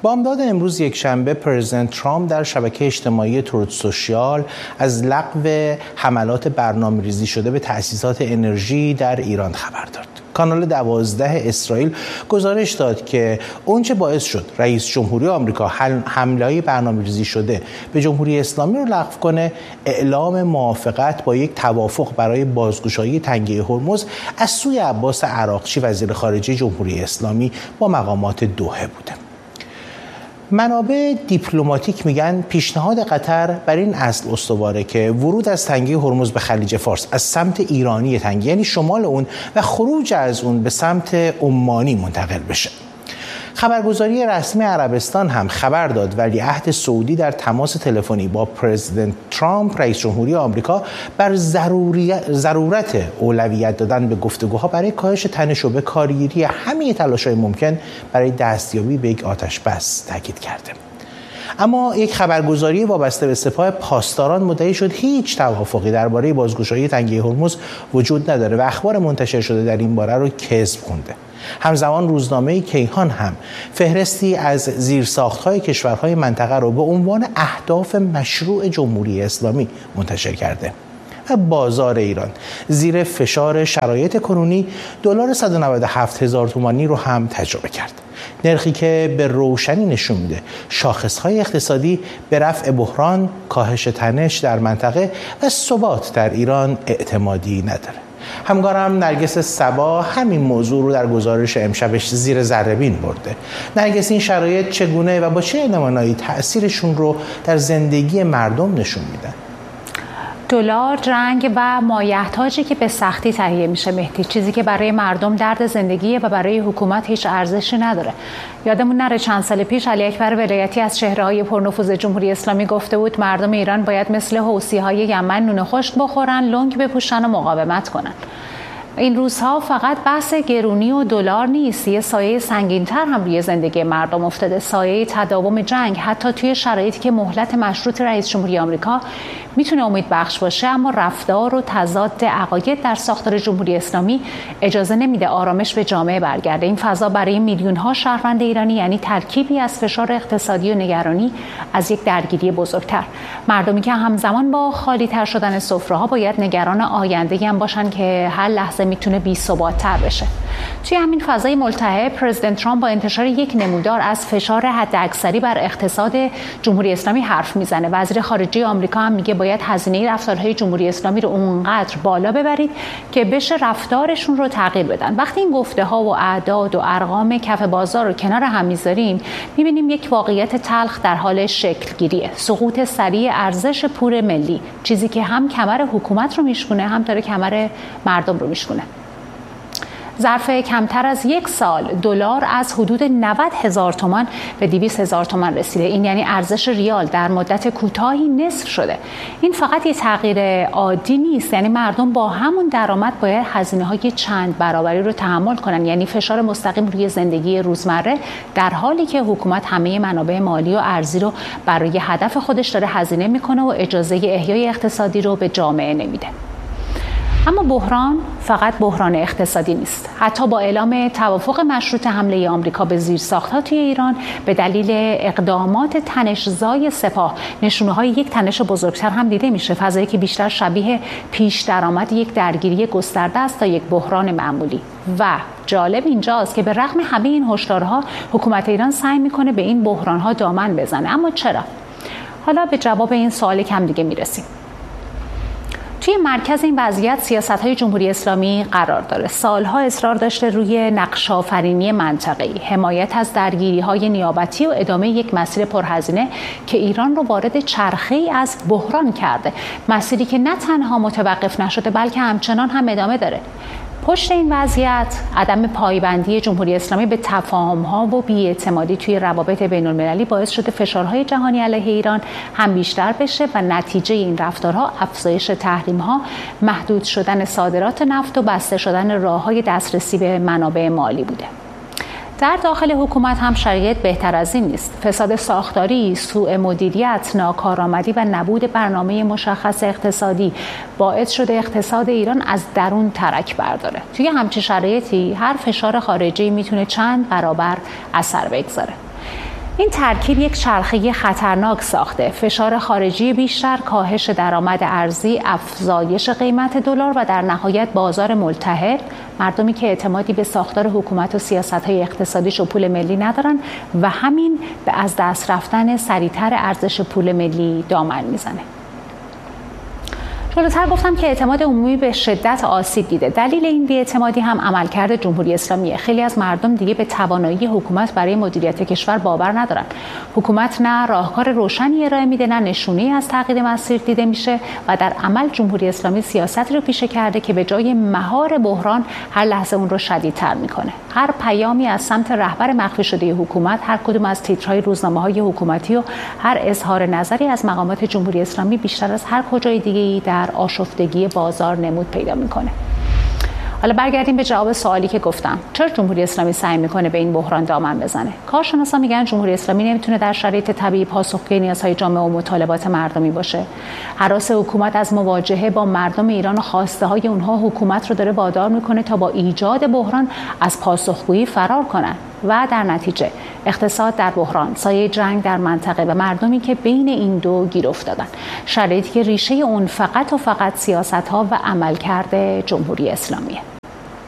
بامداد امروز یکشنبه پرزیدنت ترامپ در شبکه اجتماعی تروت سوشیال از لغو حملات برنامه‌ریزی شده به تأسیسات انرژی در ایران خبر داد. کانال 12 اسرائیل گزارش داد که اونچه باعث شد رئیس جمهوری آمریکا حمله‌های برنامه‌ریزی شده به جمهوری اسلامی رو لغو کنه، اعلام موافقت با یک توافق برای بازگشایی تنگه هرمز از سوی عباس عراقچی وزیر خارجه جمهوری اسلامی با مقامات دوحه بوده. منابع دیپلماتیک میگن پیشنهاد قطر بر این اصل استواره که ورود از تنگه هرمز به خلیج فارس از سمت ایرانی تنگه یعنی شمال اون و خروج از اون به سمت عمانی منتقل بشه. خبرگزاری رسمی عربستان هم خبر داد ولیعهد سعودی در تماس تلفنی با پرزیدنت ترامپ رئیس جمهوری آمریکا بر ضرورت اولویت دادن به گفتگوها برای کاهش تنش و به کارگیری همه تلاش‌های ممکن برای دستیابی به یک آتش بس تاکید کرده. اما یک خبرگزاری وابسته به سپاه پاسداران مدعی شد هیچ توافقی درباره بازگشایی تنگه هرمز وجود نداره و اخبار منتشر شده در این باره رو کذب خونده. همزمان روزنامه کیهان هم فهرستی از زیرساخت‌های کشورهای منطقه رو به عنوان اهداف مشروع جمهوری اسلامی منتشر کرده. و بازار ایران زیر فشار شرایط کنونی دلار 197,000 تومانی رو هم تجربه کرد. نرخی که به روشنی نشون میده شاخص‌های اقتصادی به رفع بحران، کاهش تنش در منطقه و ثبات در ایران اعتمادی نداره. همکارم نرگس صبا همین موضوع رو در گزارش امشبش زیر ذره‌بین برده. نرگس، این شرایط چگونه و با چه عنوانایی تأثیرشون رو در زندگی مردم نشون میدن؟ دلار، جنگ و مایحتاجی که به سختی تهیه میشه مهدی، چیزی که برای مردم درد زندگیه و برای حکومت هیچ ارزشی نداره. یادمون نره چند سال پیش علی اکبر ولایتی از چهره‌های پرنفوذ جمهوری اسلامی گفته بود مردم ایران باید مثل حوثی‌های یمن نون خشک بخورن، لنگ بپوشن و مقاومت کنن. این روزها فقط بحث گرونی و دلار نیست، یه سایه سنگین‌تر هم روی زندگی مردم افتاده، سایه تداوم جنگ. حتی توی شرایطی که مهلت مشروط رئیس جمهوری آمریکا میتونه امید بخش باشه، اما رفتار و تضاد عقاید در ساختار جمهوری اسلامی اجازه نمیده آرامش به جامعه برگرده. این فضا برای میلیون‌ها شهروند ایرانی یعنی ترکیبی از فشار اقتصادی و نگرانی از یک درگیری بزرگتر. مردمی که همزمان با خالی‌تر شدن سفره‌ها باید نگران آینده‌ای هم باشن که هر لحظه میتونه بی‌ثبات‌تر بشه. توی همین فضای ملتهب پرزیدنت ترامپ با انتشار یک نمودار از فشار حداکثری بر اقتصاد جمهوری اسلامی حرف میزنه. وزیر خارجه آمریکا هم میگه باید هزینه رفتارهای جمهوری اسلامی رو اونقدر بالا ببرید که بشه رفتارشون رو تغییر بدن. وقتی این گفته‌ها و اعداد و ارقام کف بازار رو کنار هم میذاریم میبینیم یک واقعیت تلخ در حال شکل گیریه. سقوط سریع ارزش پول ملی، چیزی که هم کمر حکومت رو میشکونه هم داره کمر مردم رو میشکونه. ظرف کمتر از یک سال دلار از حدود 90,000 تومان به 200,000 تومان رسیده. این یعنی ارزش ریال در مدت کوتاهی نصف شده. این فقط یه تغییر عادی نیست، یعنی مردم با همون درآمد باید هزینه‌های چند برابری رو تحمل کنن، یعنی فشار مستقیم روی زندگی روزمره، در حالی که حکومت همه منابع مالی و ارزی رو برای هدف خودش داره هزینه میکنه و اجازه احیای اقتصادی رو به جامعه نمیده. اما بحران فقط بحران اقتصادی نیست. حتی با اعلام توافق مشروط حمله آمریکا به زیرساخت‌ها توی ایران به دلیل اقدامات تنش‌زای سپاه نشونه‌های یک تنش بزرگتر هم دیده میشه. فضایی که بیشتر شبیه پیش درآمد یک درگیری گسترده است تا یک بحران معمولی. و جالب اینجاست که به رغم همه این هشدارها حکومت ایران سعی میکنه به این بحران‌ها دامن بزنه. اما چرا؟ حالا به جواب این سوال کم دیگه میرسیم. توی مرکز این وضعیت سیاست‌های جمهوری اسلامی قرار داره. سالها اصرار داشته روی نقش‌آفرینی منطقه‌ای، حمایت از درگیری‌های نیابتی و ادامه یک مسیر پرهزینه که ایران رو وارد چرخه‌ای از بحران کرده. مسیری که نه تنها متوقف نشده بلکه همچنان هم ادامه داره. پشت این وضعیت عدم پایبندی جمهوری اسلامی به تفاهم‌ها و بی‌اعتمادی توی روابط بین‌المللی باعث شده فشارهای جهانی علیه ایران هم بیشتر بشه و نتیجه این رفتارها افزایش تحریم‌ها، محدود شدن صادرات نفت و بسته شدن راه‌های دسترسی به منابع مالی بوده. در داخل حکومت هم شرایط بهتر از این نیست. فساد ساختاری، سوء مدیریت، ناکارآمدی و نبود برنامه مشخص اقتصادی باعث شده اقتصاد ایران از درون ترک برداره. توی همچین شرایطی هر فشار خارجی میتونه چند برابر اثر بگذاره. این ترکیب یک چرخه خطرناک ساخته: فشار خارجی بیشتر، کاهش درآمد ارزی، افزایش قیمت دلار و در نهایت بازار ملتهب، مردمی که اعتمادی به ساختار حکومت و سیاست‌های اقتصادیش و پول ملی ندارن و همین به از دست رفتن سریعتر ارزش پول ملی دامن میزنه. جلوتر گفتم که اعتماد عمومی به شدت آسیب دیده. دلیل این بی‌اعتمادی هم عملکرد جمهوری اسلامیه. خیلی از مردم دیگه به توانایی حکومت برای مدیریت کشور باور ندارن. حکومت نه راهکار روشنی ارائه میده، نه نشونه‌ای از تغییر مسیر دیده میشه و در عمل جمهوری اسلامی سیاست رو پیشه کرده که به جای مهار بحران هر لحظه اون رو شدیدتر میکنه. هر پیامی از سمت رهبر مخفی شده حکومت، هر کدوم از تیترهای روزنامه‌های حکومتی و هر اظهار نظری از مقامات جمهوری اسلامی بیشتر از هر کجای دیگه‌ای در آشفتگی بازار نمود پیدا میکنه. حالا برگردیم به جواب سوالی که گفتم. چرا جمهوری اسلامی سعی میکنه به این بحران دامن بزنه؟ کارشناسان میگن جمهوری اسلامی نمیتونه در شرایط طبیعی پاسخگوی نیازهای جامعه و مطالبات مردمی باشه. هراس حکومت از مواجهه با مردم ایران و خواسته های اونها حکومت رو داره وادار میکنه تا با ایجاد بحران از پاسخگویی فرار کنن و در نتیجه اقتصاد در بحران، سایه جنگ در منطقه و مردمی که بین این دو گیر افتادن. شرایطی که ریشه اون فقط و فقط سیاست‌ها و عملکرد جمهوری اسلامیه.